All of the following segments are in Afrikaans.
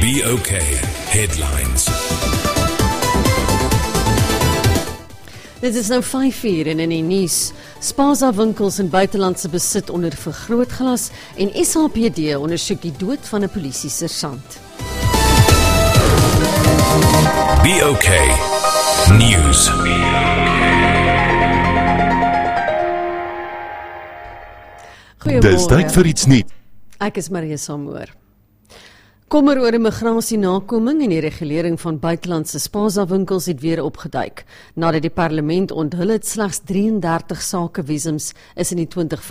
BOK Headlines. Dit is nou 5:00 en in die nuus. Spaza winkels in buitelandse besit onder vergrootglas en SAPD ondersoek die dood van 'n polisiesersant. BOK News. Dis tyd vir iets nuuts. Ek is Maria Samoor. Kommer oor immigrasie-nakoming en die regulering van buitelandse spaza-winkels het weer opgeduik, nadat die parlement onthul het slegs 33 sakevisums is in die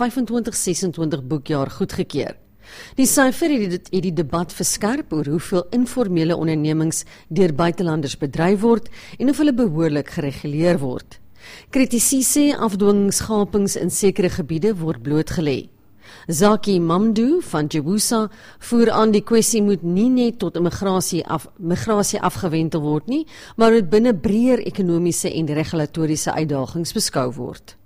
2025-26 boekjaar goedgekeur. Die syfer het die debat verskerp oor hoeveel informele ondernemings deur buitelanders bedryf word en of hulle behoorlik gereguleer word. Kritici sê afdwingingsgapings in sekere gebiede word blootgelê. Zaki Mamdou van Jebusa voer aan die kwessie moet nie net tot migrasie afgewentel word nie, maar moet binne breër ekonomiese en regulatoriese uitdagings beskou word.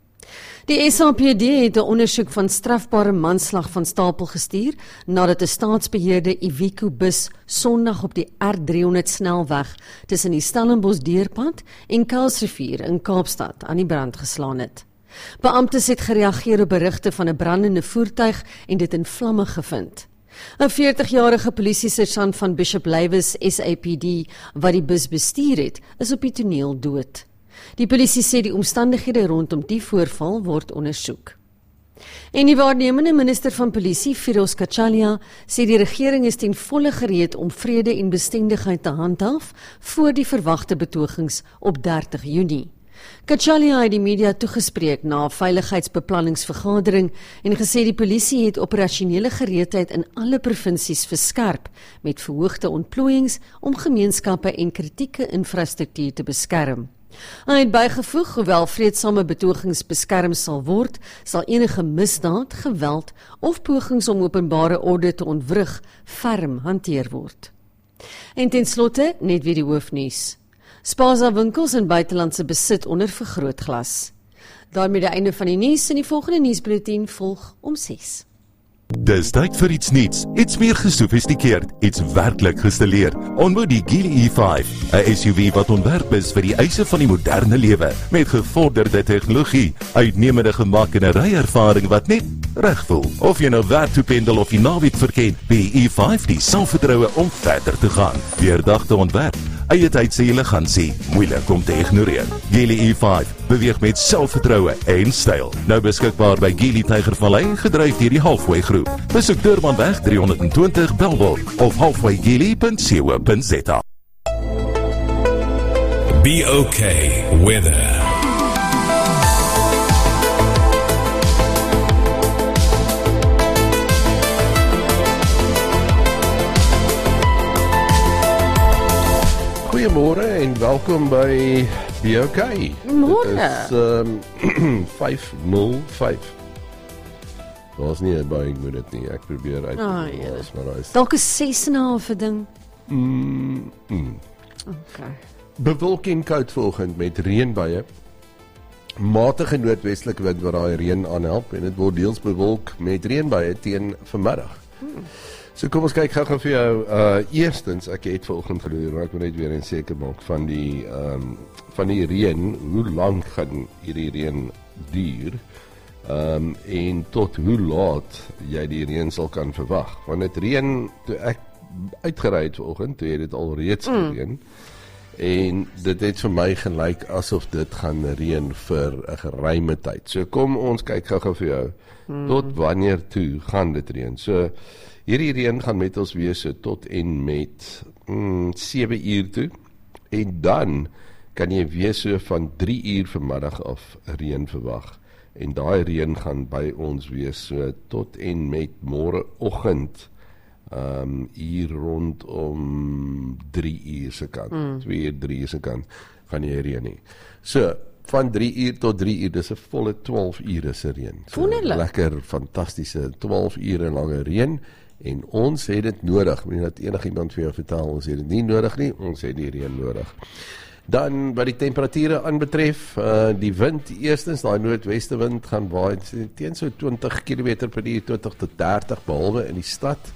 Die SAPD het 'n ondersoek van strafbare manslag van stapel gestuur nadat 'n staatsbeheerde Iveco bus Sondag op die R300 snelweg tussen die Stellenbosch deurpad en Kuilsrivier in Kaapstad aan die brand geslaan het. Beamptes het gereageer op berigte van 'n brandende voertuig en dit in vlamme gevind. 'n 40-jarige polisiesersant van Bishop Lywes SAPD wat die bus bestuur het, is op die toneel dood. Die polisie sê die omstandighede rondom die voorval word ondersoek. En die waarnemende minister van polisie, Firoz Kachalia, sê die regering is ten volle gereed om vrede en bestendigheid te handhaaf voor die verwagte betogings op 30 Junie. Kachalia het die media toegespreek na 'n veiligheidsbeplanningsvergadering en gesê die polisie het operasionele gereedheid in alle provinsies verskerp met verhoogde ontplooiings om gemeenskappe en kritieke infrastruktuur te beskerm. Hy het bygevoeg, hoewel vreedsame betogings beskerm sal word, sal enige misdaad, geweld of pogings om openbare orde te ontwrig ferm hanteer word. En ten slotte net weer die hoofnuus. Spaza winkels in buitelandse besit onder vergrootglas. Daarmee die einde van die nuus en die volgende nuusbulletin volg om 6. Dis tyd vir iets nuuts, iets meer gesofistikeerd, iets werklik gestileerd. Ontmoet die Geely E5, 'n SUV wat ontwerp is vir die eise van die moderne lewe, met gevorderde tegnologie, uitnemende gemak en 'n ryervaring wat net reg voel. Of jy nou werk toe pendel of die naweek verken, die E5 die selfvertroue om verder te gaan. Deurdagte ontwerp, eie tyd se elegansie, moeilik om te ignoreer. Geely E5 beweeg met selfvertroue en styl. Nou beskikbaar by Geely Tygervallei, gedryf deur die Halfway Groep. Besoek Durbanweg 320 Belwel of halfwaygeely.co.za. BOK Weather. Goeiemôre en welkom by BOK. Môre. Dit is 5:05. Daar's nie 'n baie moet dit nie. Ek probeer uit ja. maar daar is Dalk 'n 6,5 ding. Okay. bewolk en koud vanoggend met reënbuie. Matige noordwestelike wind wat daai reën aanhelp en dit word deels bewolk met reënbuie teen vanmiddag. So kom ons kyk gou vir jou. Eerstens, ek het vanoggend gedoen, maar ek wil net weer en seker maak van die reën. Hoe lank gaan hierdie reën duur? En tot hoe laat jy die reën sal kan verwag. Want dit reën toe ek uitgery het vanoggend, toe het dit al reeds gereën. En dit het vir my gelyk asof dit gaan reën vir 'n geruime tyd. So kom ons kyk gou vir jou. Tot wanneer toe gaan dit reën? So hierdie reën gaan met ons wees tot en met 7 uur toe. En dan kan jy weer so van 3 uur vanmiddag af reën verwag. En daai reën gaan by ons wees so tot en met môreoggend hier rondom 3 uur se kant. 2 uur, 3 uur se kant gaan jy reën nie. So van 3 uur tot 3 uur, dis 'n volle 12 ure se reën. So lekker fantastiese 12 ure lange reën. En ons het dit nodig. Moet nie dat enigiemand vir jou vertel ons het dit nie nodig nie, ons het die reën nodig. Dan wat die temperature aanbetref, die wind, eerstens daai noordweste wind gaan waai teen so 20 km/h, 20 tot 30 behalwe in die stad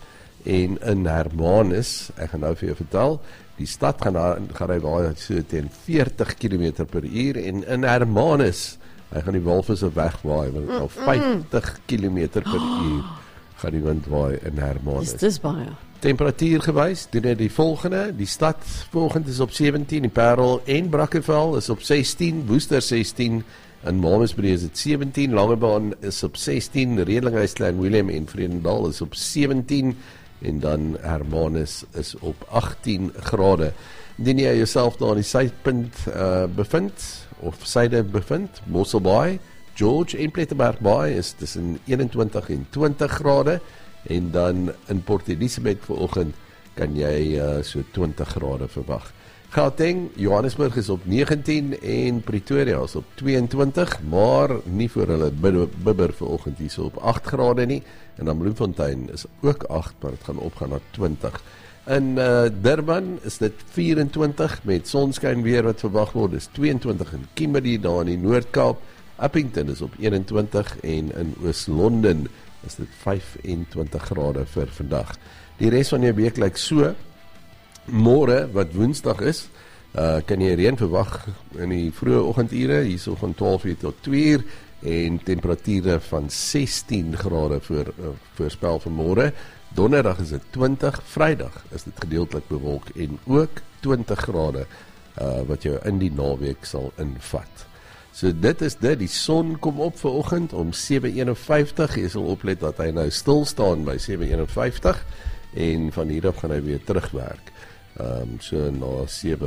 en in Hermanus, ek gaan nou vir jou vertel, die stad gaan hy waai so teen 40 km/h en in Hermanus, hy gaan die walvisse wegwaai, want al 50 km/h gaan die wind waai in Hermanus. Dis baie. Temperatuur gewys, doen dit die volgende, die stad volgende is op 17, die Parel en Brackenfell is op 16, Woester 16, in Malmesbury is dit 17, Langebaan is op 16, Redlinghuis, Klein Willem en Vredendal is op 17, en dan Hermanus is op 18 grade. Indien jy jouself daar aan die suidpunt bevind, of syde bevind, Mossel Bay, George en Plettenberg Bay is tussen 21 en 20 grade, en dan in Port Elizabeth vanoggend kan jy so 20 grade verwag. Gauteng, Johannesburg is op 19 en Pretoria is op 22, maar nie vir hulle bibber vanoggend hier so op 8 grade nie, en dan Bloemfontein is ook 8, maar het gaan opgaan na 20. In Durban is dit 24 met sonskyn weer wat verwag word, is 22 in Kimberley daar in die Noord-Kaap, Upington is op 21 en in Oos-London is dit 25 grade vir vandag. Die res van die week lyk so. Môre, wat Woensdag is, kan jy reën verwag in die vroeë oggendure, hierso van 12 uur tot 2 uur, en temperature van 16 grade voorspel vir môre. Donderdag is dit 20, Vrydag is dit gedeeltelik bewolk en ook 20 grade wat jou in die naweek sal invat. So dit is dit, die son kom op vanoggend om 7:51, jy sal oplet dat hy nou stil staan by 7:51 en van hier af gaan hy weer terugwerk. So na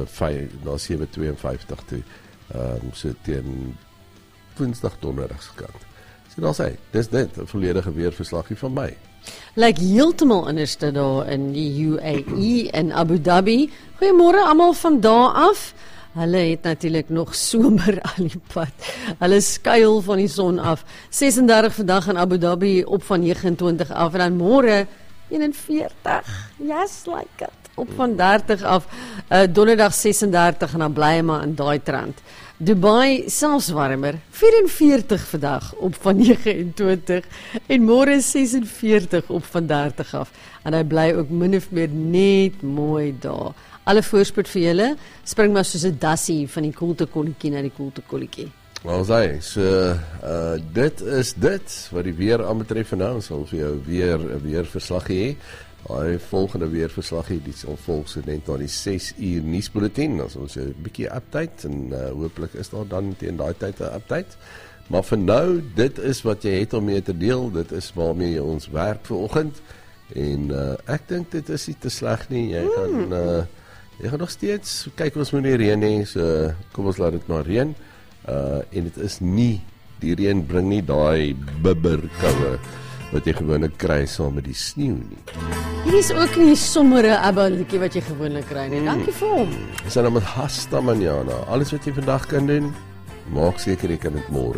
7:52 toe, so teen Woensdag Donderdagskant. So daar sê, dis dit, 'n volledige weerverslaggie van my. Lyk heeltemal anders daar in die UAE en Abu Dhabi. Goeiemôre almal van daar af. Hulle het natuurlik nog somer al die pad. Hulle skuil van die son af. 36 vandag in Abu Dhabi, op van 29 af, en dan môre 41. Yes, like it. Op van 30 af. Donderdag 36 en dan bly hy maar in daai trant. Dubai selfs warmer, 44 vandag op van 29 en môre 46 op van 30 af. En hy bly ook min of meer net mooi daar. Alle voorspoed vir julle, spring maar soos 'n dassie van die koelte kolletjie na die koelte kolletjie. Wel sê, so dit is dit wat die weer aanbetref vanaand, sal vir jou weer verslag hê. Die volgende weerverslaggie, die sal volg so net na die 6 uur nuusbulletin, dan sal ons 'n bietjie update, en hopelik is daar dan teen daai tyd 'n update. Maar vir nou, dit is wat jy het om mee te deel, dit is waarmee jy ons werk vanoggend, en ek dink dit is nie te sleg nie, jy gaan nog steeds, kyk ons moet nie reën hê, so kom ons laat dit maar reën, en dit is nie, die reën bring nie daai bibberkoue wat jy gewoonlik kry saam met die sneeu nie. Hier is ook nie sommere abballetjie wat jy gewoonlik kry nie. Dankie vir hom. Ons dan met Hasta Manjana. Alles wat jy vandag kan doen, maak seker jy kan dit môre